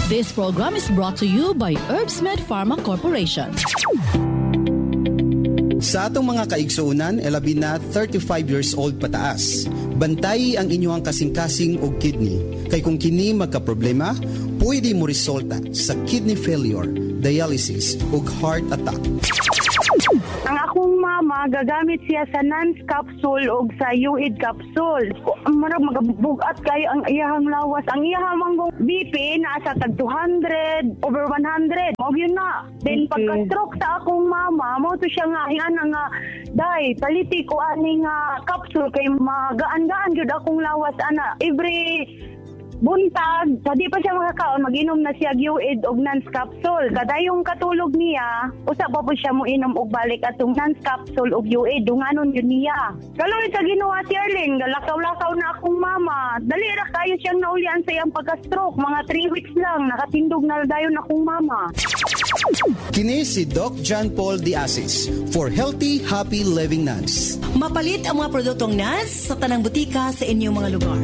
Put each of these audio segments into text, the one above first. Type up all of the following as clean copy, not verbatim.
This program is brought to you by Herbsmed Pharma Corporation. Sa atong mga kaigsuunan, labi na 35 years old pataas. Bantay ang inyong kasing-kasing o kidney. Kay kung kini magka-problema, pwede mo resulta sa kidney failure, dialysis o heart attack. Ang akong mama, gagamit siya sa NANS capsule o sa UID capsule. Marag magabugat kayo ang iyahang lawas. Ang iyahang manggong BP, nasa tag 200, over 100. O yun na. Then pagka-stroke sa akong mama, mo to siya nga, nga, day, paliti ko aning capsule kay magaan-gaan yun akong lawas, ana. Every buntag, di pa siya makakaon, mag-inom na siya UID og NANS capsule. Kada yung katulog niya, usa pa po siya mo inom og balik atong NANS capsule og UID, dunganon yun niya. Kaloy sa ginawa si Arling, galakaw-lakaw na akong mama. Dali ra kayo siyang naulian sa iyang pagka-stroke. Mga 3 weeks lang, nakatindog na dayon akong mama. Kini si Doc John Paul Diasis for Healthy, Happy Living NANS. Mapalit ang mga produktong NANS sa tanang butika sa inyong mga lugar.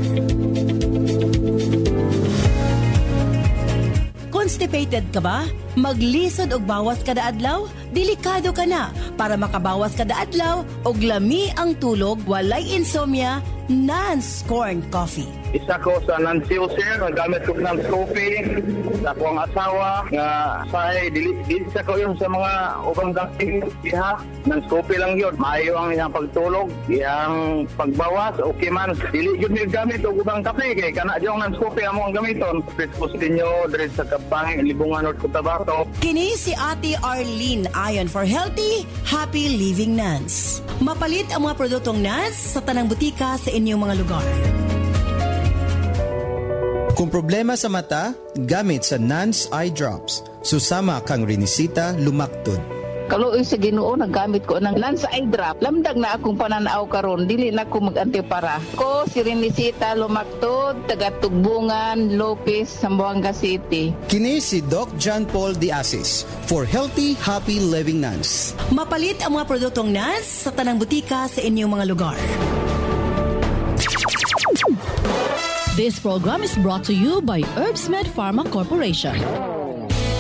Constipated ka ba? Maglisod og bawas kada adlaw? Delikado ka na. Para makabawas kada adlaw og lami ang tulog, walay insomnia, NANS Corn Coffee. Isa ko sa Nancy User, nagamit ko ng coffee sa akong asawa nga say dili sa ko yun sa mga ubang dating iha ng coffee lang yun. Maayo ang iyang pagtulog, iyang pagbawas, okay man. Dili yun yung gamit o ubang kape kay kana yung ng coffee amo ang gamiton. Prespostin nyo, dire sa kapangin, libungan o kutabato. Kini si Ate Arlene Ayon for Healthy, Happy Living NANS. Mapalit ang mga produktong NANS sa tanang butika sa inyong mga lugar. Kung problema sa mata, gamit sa NANS Eye Drops. Susama kang rinisita lumaktod. Kaluoy sa Ginoo, naggamit ko ng NANS Eye Drop. Lamdag na akong pananaw karon, dili na ko mag-antipara. Ko si Renisita Lumaktod, taga Tugbungan, Lopez, Zamboanga City. Kini si Doc John Paul Diasis for Healthy, Happy Living NANS. Mapalit ang mga produktong NANS sa tanang butika sa inyong mga lugar. This program is brought to you by Herbsmed Pharma Corporation.